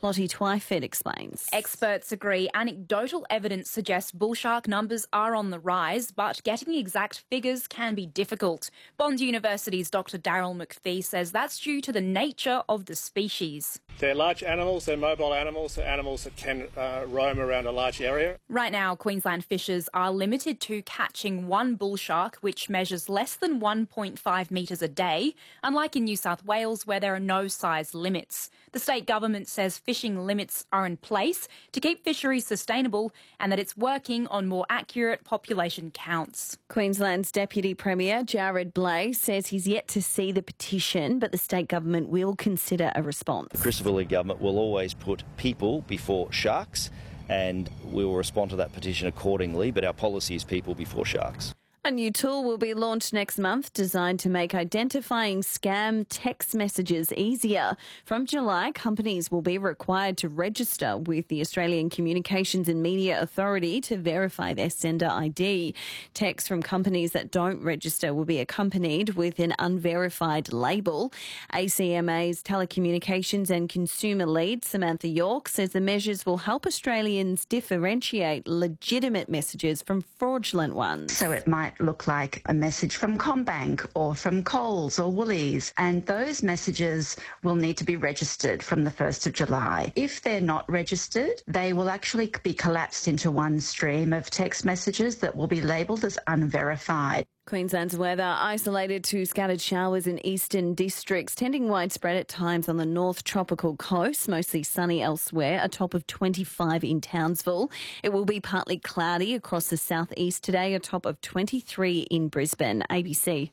Lottie Twyford explains. Experts agree anecdotal evidence suggests bull shark numbers are on the rise, but getting exact figures can be difficult. Bond University's Dr. Daryl McPhee says that's due to the nature of the species. They're large animals, they're mobile animals, they're animals that can roam around a large area. Right now, Queensland fishers are limited to catching one bull shark, which measures less than 1.5 metres a day, unlike in New South Wales where there are no size limits. The state government says fishing limits are in place to keep fisheries sustainable and that it's working on more accurate population counts. Queensland's Deputy Premier Jared Blais says he's yet to see the petition, but the state government will consider a response. The Christopher Luxon government will always put people before sharks, and we will respond to that petition accordingly, but our policy is people before sharks. A new tool will be launched next month designed to make identifying scam text messages easier. From July, companies will be required to register with the Australian Communications and Media Authority to verify their sender ID. Texts from companies that don't register will be accompanied with an unverified label. ACMA's Telecommunications and Consumer Lead, Samantha York, says the measures will help Australians differentiate legitimate messages from fraudulent ones. So it might look like a message from CommBank or from Coles or Woolies, and those messages will need to be registered from the 1st of July. If they're not registered, they will actually be collapsed into one stream of text messages that will be labelled as unverified. Queensland's weather isolated to scattered showers in eastern districts, tending widespread at times on the north tropical coast, mostly sunny elsewhere, a top of 25 in Townsville. It will be partly cloudy across the southeast today, a top of 23 in Brisbane. ABC.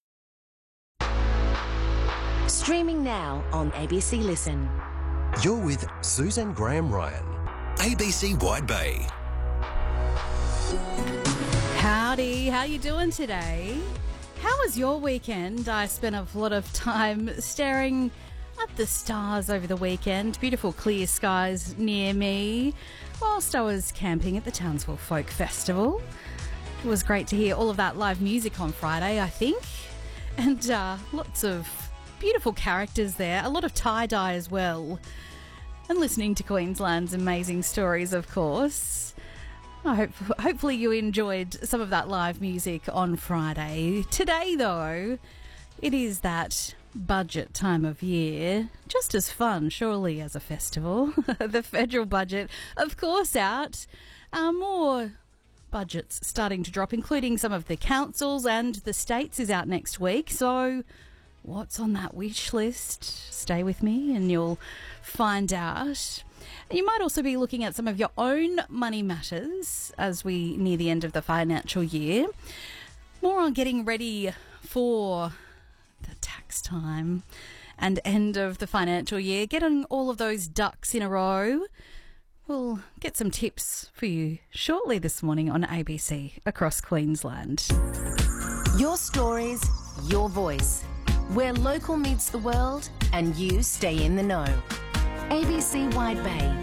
Streaming now on ABC Listen. You're with Susan Graham-Ryan, ABC Wide Bay. Howdy, how you doing today? How was your weekend? I spent a lot of time staring at the stars over the weekend. Beautiful clear skies near me whilst I was camping at the Townsville Folk Festival. It was great to hear all of that live music on Friday, I think. And lots of beautiful characters there. A lot of tie-dye as well. And listening to Queensland's amazing stories, of course. Hopefully you enjoyed some of that live music on Friday. Today, though, it is that budget time of year. Just as fun, surely, as a festival. The federal budget, of course, out. More budgets starting to drop, including some of the councils, and the states is out next week. So what's on that wish list? Stay with me and you'll find out. You might also be looking at some of your own money matters as we near the end of the financial year. More on getting ready for the tax time and end of the financial year, getting all of those ducks in a row. We'll get some tips for you shortly this morning on ABC across Queensland. Your stories, your voice. Where local meets the world and you stay in the know. ABC Wide Bay.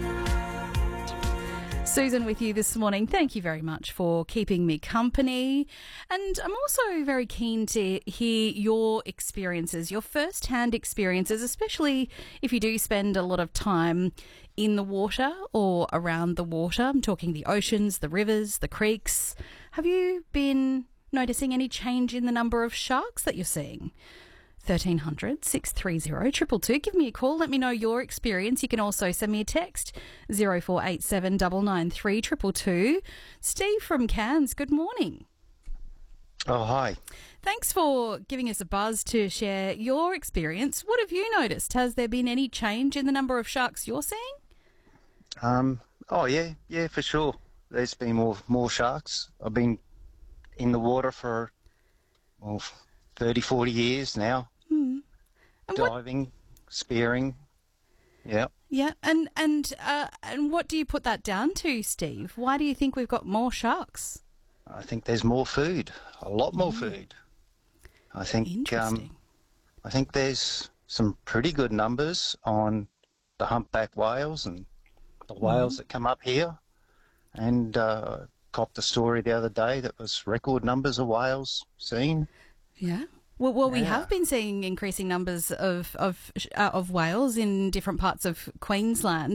Susan with you this morning. Thank you very much for keeping me company. And I'm also very keen to hear your experiences, your first-hand experiences, especially if you do spend a lot of time in the water or around the water. I'm talking the oceans, the rivers, the creeks. Have you been noticing any change in the number of sharks that you're seeing? 1300 630 222. Give me a call. Let me know your experience. You can also send me a text 0487 993 222. Steve from Cairns, good morning. Oh, hi. Thanks for giving us a buzz to share your experience. What have you noticed? Has there been any change in the number of sharks you're seeing? Oh, yeah, for sure. There's been more sharks. I've been in the water for 30, 40 years now. Diving, spearing, yeah. Yeah, and what do you put that down to, Steve? Why do you think we've got more sharks? I think there's more food, a lot more food. I think there's some pretty good numbers on the humpback whales and the whales that come up here. And copped a story the other day that was record numbers of whales seen. Yeah. Well, we have been seeing increasing numbers of whales in different parts of Queensland.